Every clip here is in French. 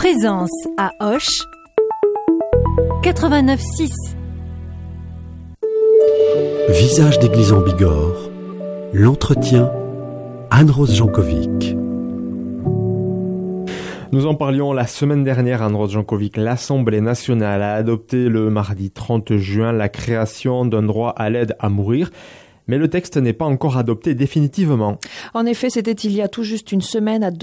Présence à Auch 89.6. Visage d'église en Bigorre, l'entretien, Anne-Rose Jankovic. Nous en parlions la semaine dernière, Anne-Rose Jankovic. L'Assemblée nationale a adopté le mardi 30 juin la création d'un droit à l'aide à mourir. Mais le texte n'est pas encore adopté définitivement. En effet, c'était il y a tout juste une semaine à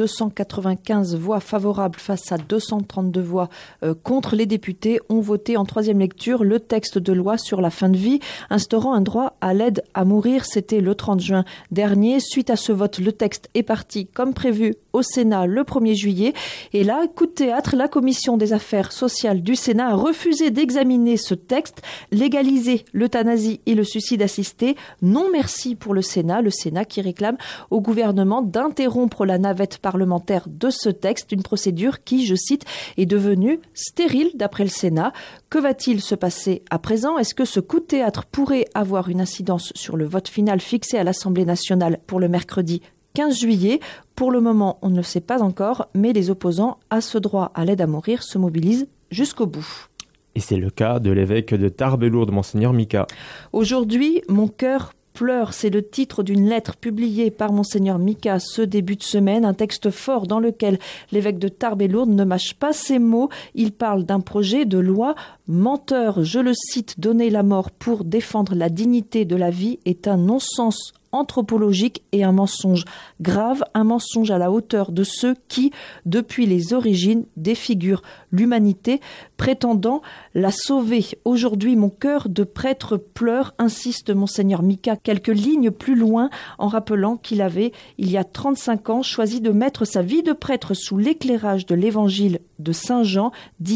295 voix favorables face à 232 voix contre. Les députés ont voté en troisième lecture le texte de loi sur la fin de vie, instaurant un droit à l'aide à mourir. C'était le 30 juin dernier. Suite à ce vote, le texte est parti comme prévu au Sénat le 1er juillet. Et là, coup de théâtre, la Commission des affaires sociales du Sénat a refusé d'examiner ce texte. Légaliser l'euthanasie et le suicide assisté. Non merci pour le Sénat qui réclame au gouvernement d'interrompre la navette parlementaire de ce texte, une procédure qui, je cite, est devenue stérile d'après le Sénat. Que va-t-il se passer à présent ? Est-ce que ce coup de théâtre pourrait avoir une incidence sur le vote final fixé à l'Assemblée nationale pour le mercredi 15 juillet ? Pour le moment, on ne le sait pas encore, mais les opposants à ce droit à l'aide à mourir se mobilisent jusqu'au bout. Et c'est le cas de l'évêque de Tarbes-et-Lourdes, Monseigneur Mika. Aujourd'hui, mon cœur pleure, c'est le titre d'une lettre publiée par Monseigneur Mika ce début de semaine, un texte fort dans lequel l'évêque de Tarbes-et-Lourdes ne mâche pas ses mots. Il parle d'un projet de loi menteur. Je le cite, « Donner la mort pour défendre la dignité de la vie est un non-sens anthropologique et un mensonge grave, un mensonge à la hauteur de ceux qui, depuis les origines, défigurent l'humanité, prétendant la sauver. Aujourd'hui, mon cœur de prêtre pleure, insiste Monseigneur Mika quelques lignes plus loin, en rappelant qu'il avait, il y a 35 ans, choisi de mettre sa vie de prêtre sous l'éclairage de l'évangile de Saint Jean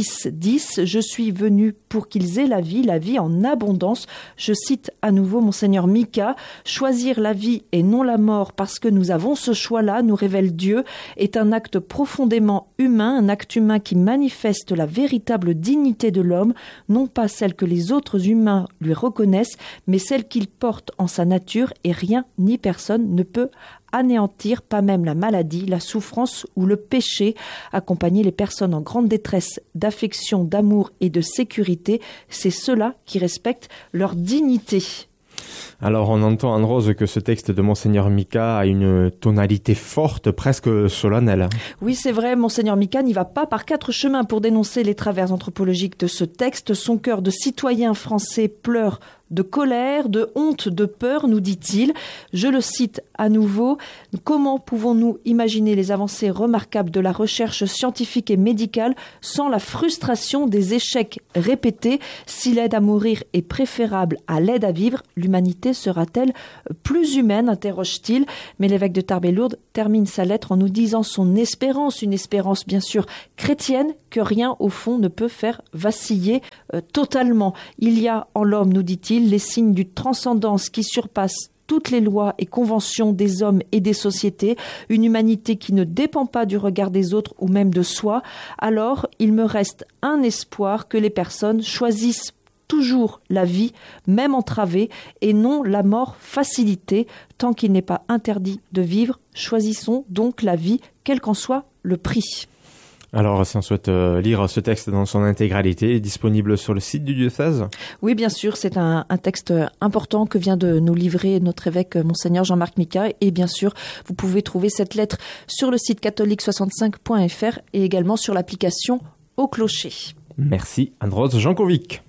10:10. Je suis venu pour qu'ils aient la vie en abondance. Je cite à nouveau Monseigneur Mika, choisir la vie et non la mort parce que nous avons ce choix-là, nous révèle Dieu, est un acte profondément humain, un acte humain qui manifeste la véritable dignité de l'homme, non pas celle que les autres humains lui reconnaissent, mais celle qu'il porte en sa nature, et rien ni personne ne peut anéantir, pas même la maladie, la souffrance ou le péché. Accompagner les personnes en grande détresse d'affection, d'amour et de sécurité, c'est ceux-là qui respectent leur dignité. Alors on entend, Anne-Rose, que ce texte de Monseigneur Mika a une tonalité forte, presque solennelle. Oui, c'est vrai, Monseigneur Mika n'y va pas par quatre chemins pour dénoncer les travers anthropologiques de ce texte. Son cœur de citoyen français pleure de colère, de honte, de peur, nous dit-il. Je le cite à nouveau. Comment pouvons-nous imaginer les avancées remarquables de la recherche scientifique et médicale sans la frustration des échecs répétés ? Si l'aide à mourir est préférable à l'aide à vivre, l'humanité sera-t-elle plus humaine ? Interroge-t-il. Mais l'évêque de Tarbes-et-Lourdes termine sa lettre en nous disant son espérance, une espérance bien sûr chrétienne, que rien au fond ne peut faire vaciller totalement. Il y a en l'homme, nous dit-il, les signes d'une transcendance qui surpasse toutes les lois et conventions des hommes et des sociétés, une humanité qui ne dépend pas du regard des autres ou même de soi. Alors, il me reste un espoir, que les personnes choisissent toujours la vie, même entravée, et non la mort facilitée. Tant qu'il n'est pas interdit de vivre, choisissons donc la vie, quel qu'en soit le prix. Alors, si on souhaite lire ce texte dans son intégralité, disponible sur le site du diocèse ? Oui, bien sûr, c'est un texte important que vient de nous livrer notre évêque Monseigneur Jean-Marc Mika. Et bien sûr, vous pouvez trouver cette lettre sur le site catholique65.fr et également sur l'application Au Clocher. Merci, Anne-Rose Jankovic.